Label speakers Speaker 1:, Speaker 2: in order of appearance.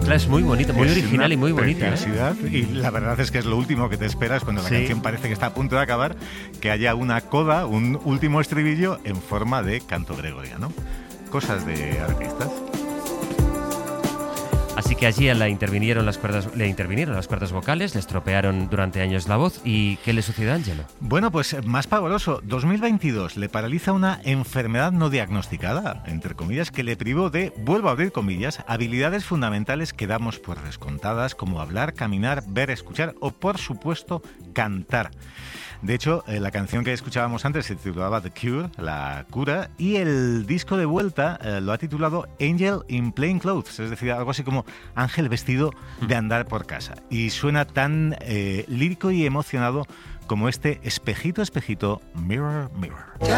Speaker 1: letra es muy bonita, muy original y muy bonita.
Speaker 2: Preciosidad, y la verdad es que es lo último que te esperas cuando la canción parece que está a punto de acabar, que haya una coda, un último estribillo en forma de canto gregoriano. Cosas de artistas.
Speaker 1: Así que allí le intervinieron las cuerdas vocales, le estropearon durante años la voz. ¿Y qué le sucedió a Angelo?
Speaker 2: Bueno, pues más pavoroso. 2022 le paraliza una enfermedad no diagnosticada, entre comillas, que le privó de, vuelvo a abrir comillas, habilidades fundamentales que damos por descontadas, como hablar, caminar, ver, escuchar o, por supuesto, cantar. De hecho, la canción que escuchábamos antes se titulaba The Cure, La Cura, y el disco de vuelta lo ha titulado Angel in Plain Clothes, es decir, algo así como Ángel vestido de andar por casa. Y suena tan lírico y emocionado como este Espejito, espejito, mirror, mirror.